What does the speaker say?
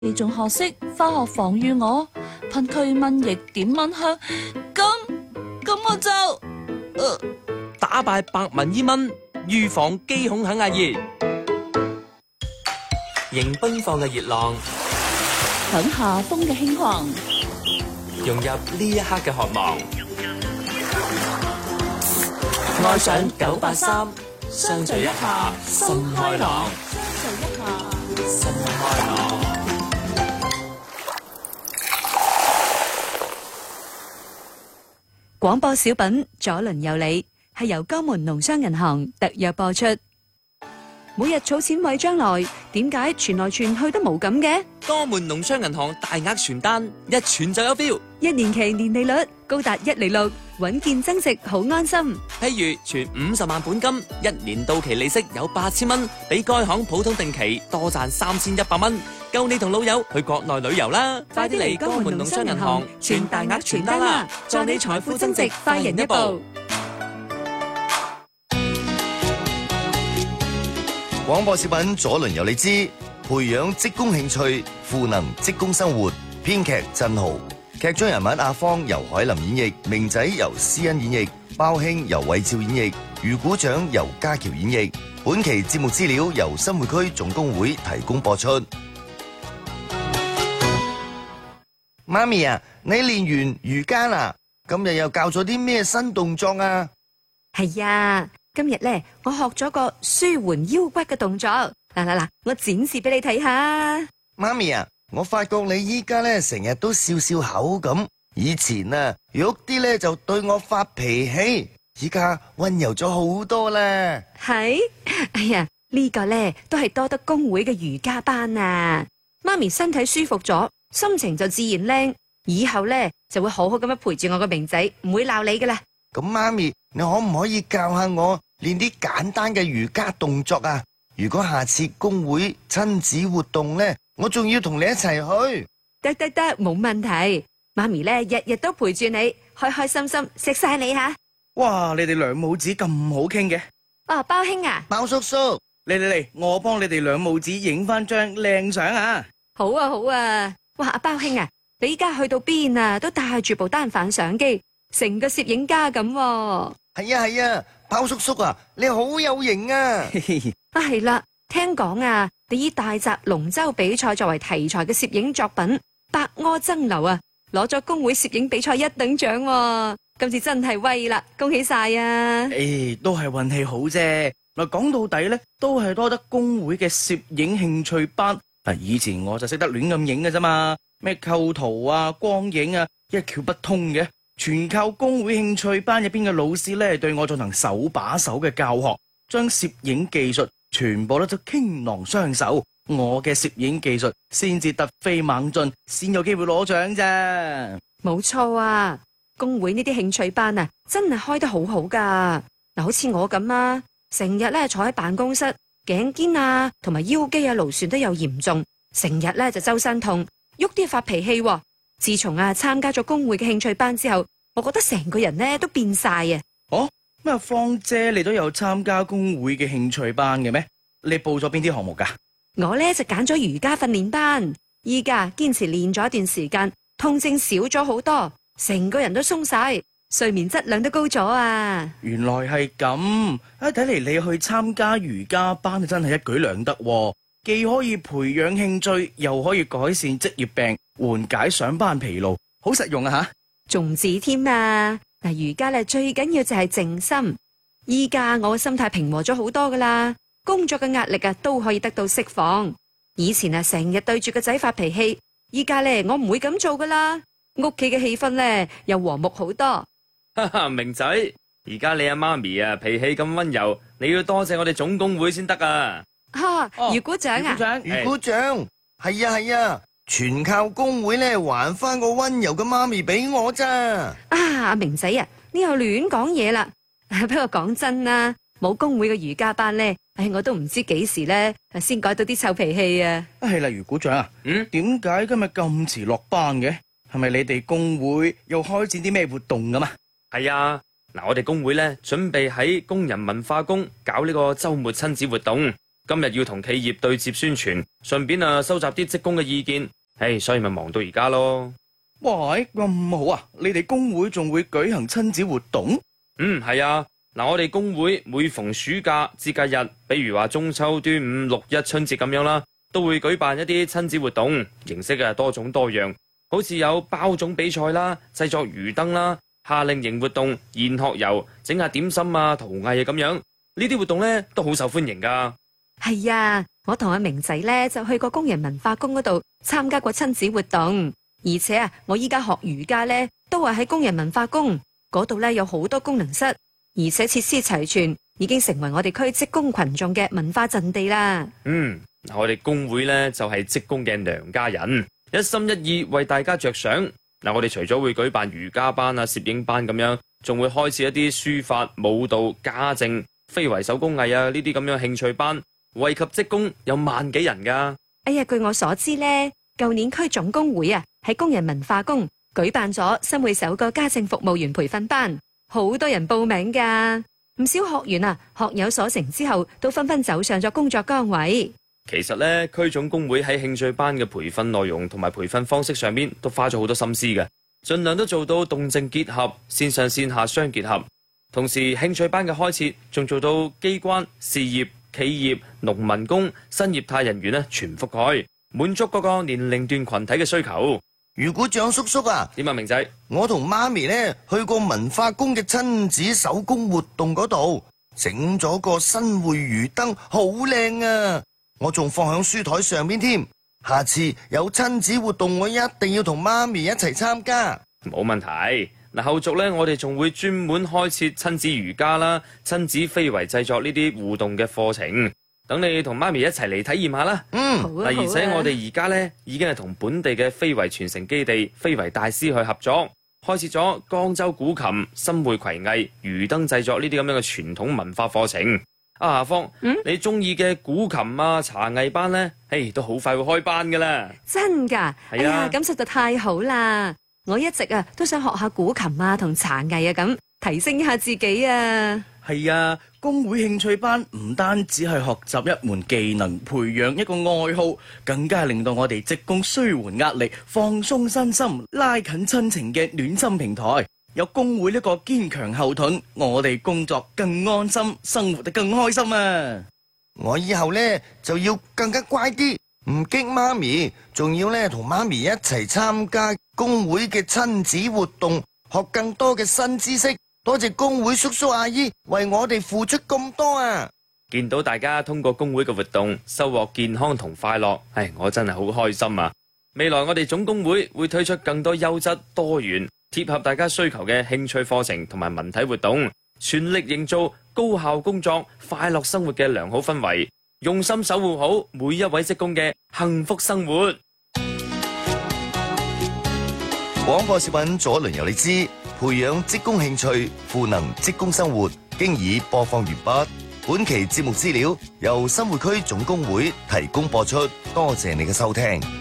你仲學識化學防禦我，噴驅蚊液點蚊香，咁我就打敗白紋伊蚊，預防肌孔肯亞熱，迎奔放嘅熱浪， 響夏風嘅輕狂， 融入呢一刻嘅渴望，愛上983，相聚一下心開朗，心開朗。 廣播小品左鄰右里係由江門農商銀行特約播出。每日儲錢為將來，點解傳來傳去都冇咁嘅？ 江門農商銀行大額傳單，一傳就有 feel。 一年期年利率高達1.6%，穩健增值，好安心。 譬如存50萬本金，一年到期利息有8000蚊，比該行普通定期多賺3100蚊，夠你同老友去國內旅遊啦！快啲嚟江門農商銀行傳大額傳單啦，助你財富增值，快人一步。 廣播小品左鄰右里之培養職工興趣，賦能職工生活。編劇振豪，劇中人物阿芳由海林演繹，明仔由施恩演繹，包兄由韋照演繹，魚股長由家喬演繹。本期節目資料由新會區總工會提供播出。媽咪啊，你練完瑜伽啦？今日又教咗啲咩新動作啊？ 係啊，今日咧我學咗個舒緩腰骨嘅動作。嗱，我展示俾你睇下。 媽咪啊，我發覺你依家咧成日都笑笑口咁，以前啊喐啲咧就對我發脾氣，依家溫柔咗好多啦。係？ 哎呀，呢個咧都係多得工會嘅瑜伽班啊。媽咪身體舒服咗，心情就自然靚，以後咧就會好好咁樣陪住我個明仔，唔會鬧你噶啦。 咁媽咪，你可唔可以教下我練啲簡單嘅瑜伽動作啊？如果下次工會親子活動呢，我仲要同你一齊去。 得，冇問題。媽咪呢日日都陪住你，開開心心錫晒你吓。 哇，你哋兩母子咁好傾嘅。 哦，包兄啊， 包叔叔， 嚟，我幫你哋兩母子影翻張靚相啊！ 好啊。哇，阿包兄啊，你依家去到邊啊，都帶住部單反相機，成個攝影家咁。 係啊，包叔叔啊，你好有型啊！ 啊，係啦，聽講啊，你以大澤龍舟比賽作為題材嘅攝影作品《白柯爭流》啊，攞咗工會攝影比賽1等獎喎。今次真係威啦，恭喜晒啊！ 都係運氣好啫。嗱，講到底呢，都係多得工會嘅攝影興趣班。嗱，以前我就識得亂咁影嘅啫嘛，咩構圖啊、光影啊，一竅不通嘅。全靠工會興趣班入邊嘅老師咧，對我進行手把手嘅教學，將攝影技術全部都傾囊相授。我嘅攝影技術先至突飛猛進，先有機會攞獎啫。 冇錯啊，工會呢啲興趣班啊，真係開得好好噶。嗱，好似我咁啊，成日咧坐喺辦公室，頸肩啊同埋腰肌啊勞損都有嚴重，成日咧就周身痛，喐啲發脾氣。自從參加咗工會嘅興趣班之後，我覺得成個人咧都變晒啊！ 哦，咩芳姐你都有參加工會嘅興趣班嘅咩？你報咗邊啲項目噶？ 我咧就揀咗瑜伽訓練班，依家堅持練咗一段時間，痛症少咗好多，成個人都鬆晒，睡眠質量都高咗啊！ 原來係咁，睇嚟你去參加瑜伽班真係一舉兩得喎，既可以培養興趣，又可以改善職業病，緩解上班疲勞，好實用啊吓！ 仲唔止添啊！嗱，瑜伽咧最緊要就係靜心。依家我嘅心態平和咗好多噶啦，工作嘅壓力啊都可以得到釋放。以前啊成日對住個仔發脾氣，依家咧我唔會咁做噶啦。屋企嘅氣氛咧又和睦好多。 哈哈，明仔，而家你阿媽咪啊脾氣咁溫柔，你要多謝我哋總工會先得啊！ 余股長啊， 余股長，係啊。全靠工會咧還翻個溫柔嘅媽咪俾我咋。 阿明仔啊，你又亂講嘢啦。不過講真啦，冇工會嘅瑜伽班咧，我都唔知幾時咧先改到啲臭脾氣啊。 係例如股長啊，點解今日咁遲落班嘅？係咪你哋工會又開展啲咩活動噶嘛？ 係啊，嗱，我哋工會咧準備喺工人文化宮搞呢個周末親子活動。 今日要同企業對接宣傳，順便收集啲職工嘅意見，所以咪忙到而家咯。 喂，咁好啊！你哋工會仲會舉行親子活動？ 係啊。嗱，我哋工會每逢暑假節假日，比如話中秋、端午、六一、春節咁樣啦，都會舉辦一啲親子活動，形式多種多樣，好似有包粽比賽啦、製作魚燈啦、夏令營活動、研學遊、整下點心啊、陶藝啊咁樣，呢啲活動呢都好受歡迎噶。 係啊，我同阿明仔呢就去過工人文化宮嗰度參加過親子活動，而且啊，我依家學瑜伽呢都係喺工人文化宮嗰度呢，有好多功能室，而且設施齊全，已經成為我哋區職工群眾嘅文化陣地啦。 我哋工會呢就係職工嘅娘家人，一心一意為大家着想。嗱，我哋除咗會舉辦瑜伽班啊、攝影班咁樣，仲會開設一啲書法、舞蹈、家政、非遺手工藝啊呢啲咁樣興趣班，惠及職工有萬幾人噶。 哎呀，據我所知呢，舊年區總工會啊喺工人文化宮舉辦咗新會首個家政服務員培訓班。好多人報名噶，唔少學員啊，學有所成之後，都紛紛走上咗工作崗位。 其實呢，區總工會喺興趣班嘅培訓內容同埋培訓方式上面，都花咗好多心思嘅，盡量都做到動靜結合、線上線下相結合。同時，興趣班嘅開設仲做到機關、事業、企業、農民工、新業態人員呢全覆蓋，滿足各個年齡段群體嘅需求。 如果蔣叔叔啊， 點啊，明仔？ 我同媽咪呢去過文化宮嘅親子手工活動嗰度，整咗個新會魚燈，好靚啊！我仲放響書台上邊添。下次有親子活動，我一定要同媽咪一齊參加。 冇問題。嗱，後續呢，我哋仲會專門開設親子瑜伽啦、親子非遺製作呢啲互動嘅課程。等你同媽咪一齊嚟體驗下啦。而且我哋而家呢已經係同本地嘅非遺傳承基地非遺大師去合作，開設咗江州古琴、新會葵藝、魚燈製作呢啲咁樣嘅傳統文化課程。阿芳，你中意嘅古琴啊、茶藝班呢，都好快會開班噶啦。 真噶？ 係啊， 哎呀，咁實在太好啦！我一直啊都想學下古琴啊同茶藝啊，咁提升一下自己啊。 係啊，工會興趣班唔單止係學習一門技能，培養一個愛好，更加係令到我哋職工舒緩壓力、放鬆身心、拉近親情嘅暖心平台。有工會呢個堅強後盾，我哋工作更安心，生活得更開心啊！ 我以後呢就要更加乖啲，唔激媽咪，仲要呢同媽咪一齊參加工會嘅親子活動，學更多嘅新知識。多謝工會叔叔阿姨為我哋付出咁多啊！ 見到大家通過工會嘅活動收穫健康同快樂，我真係好開心啊！未來我哋總工會會推出更多優質、多元、貼合大家需求嘅興趣課程同埋文體活動，全力營造高效工作、快樂生活嘅良好氛圍，用心守護好每一位職工嘅幸福生活。 廣播小品左鄰右里之培養職工興趣，賦能職工生活，經已播放完畢。本期節目資料由新會區總工會提供播出，多謝你嘅收聽。